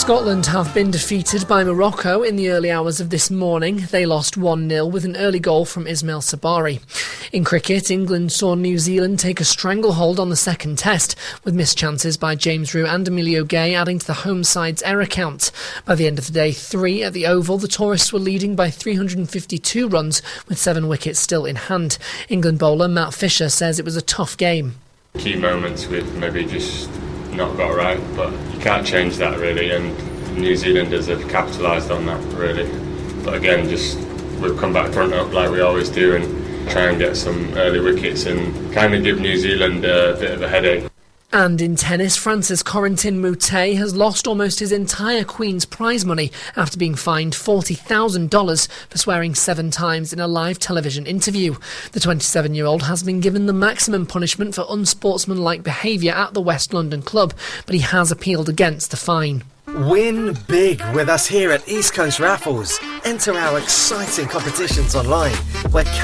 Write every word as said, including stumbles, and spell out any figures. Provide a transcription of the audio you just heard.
Scotland have been defeated by Morocco in the early hours of this morning. They lost one nil with an early goal from Ismail Sabari. In cricket, England saw New Zealand take a stranglehold on the second test, with missed chances by James Rew and Emilio Gay adding to the home side's error count. By the end of the day three at the Oval, the tourists were leading by three hundred fifty-two runs, with seven wickets still in hand. England bowler Matt Fisher says it was a tough game. Key moments we've maybe just not got right, but you can't change that really, and New Zealanders have capitalised on that really. But again, just we've come back front up like we always do and try and get some early wickets and kind of give New Zealand a bit of a headache. And in tennis, France's Corentin Moutet has lost almost his entire Queen's prize money after being fined forty thousand dollars for swearing seven times in a live television interview. The twenty-seven-year-old has been given the maximum punishment for unsportsmanlike behaviour at the West London club, but he has appealed against the fine. Win big with us here at East Coast Raffles. Enter our exciting competitions online, where